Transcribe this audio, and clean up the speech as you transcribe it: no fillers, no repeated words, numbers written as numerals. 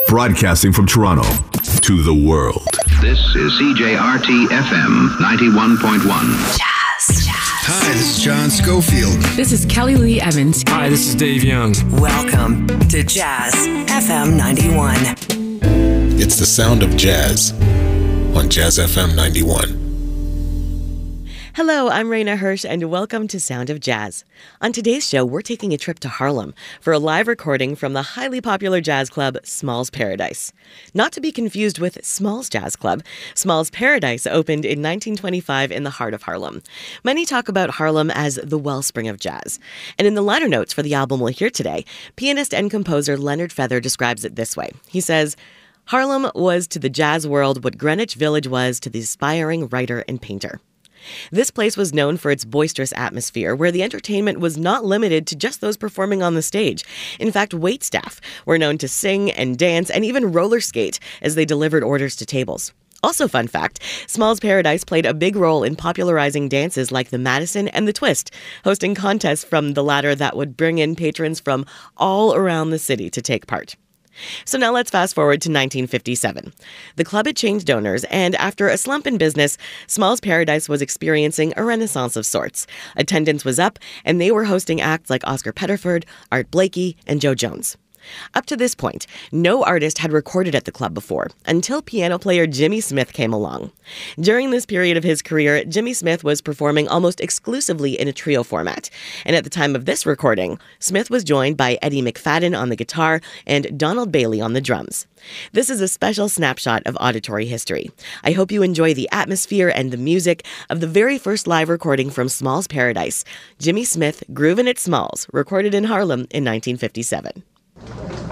Broadcasting from Toronto to the world. This is CJRT FM 91.1. Jazz. Hi, this is John Schofield. This is Kelly Lee Evans. Hi, this is Dave Young. Welcome to Jazz FM 91. It's the sound of jazz on Jazz FM 91. Hello, I'm Raina Hirsch, and welcome to Sound of Jazz. On today's show, we're taking a trip to Harlem for a live recording from the highly popular jazz club Small's Paradise. Not to be confused with Small's Jazz Club, Small's Paradise opened in 1925 in the heart of Harlem. Many talk about Harlem as the wellspring of jazz. And in the liner notes for the album we'll hear today, pianist and composer Leonard Feather describes it this way. He says, "Harlem was to the jazz world what Greenwich Village was to the aspiring writer and painter." This place was known for its boisterous atmosphere, where the entertainment was not limited to just those performing on the stage. In fact, waitstaff were known to sing and dance and even roller skate as they delivered orders to tables. Also, fun fact, Small's Paradise played a big role in popularizing dances like the Madison and the Twist, hosting contests from the latter that would bring in patrons from all around the city to take part. So now let's fast forward to 1957. The club had changed owners, and after a slump in business, Small's Paradise was experiencing a renaissance of sorts. Attendance was up, and they were hosting acts like Oscar Pettiford, Art Blakey, and Joe Jones. Up to this point, no artist had recorded at the club before, until piano player Jimmy Smith came along. During this period of his career, Jimmy Smith was performing almost exclusively in a trio format. And at the time of this recording, Smith was joined by Eddie McFadden on the guitar and Donald Bailey on the drums. This is a special snapshot of auditory history. I hope you enjoy the atmosphere and the music of the very first live recording from Small's Paradise, Jimmy Smith, Groovin' at Smalls, recorded in Harlem in 1957.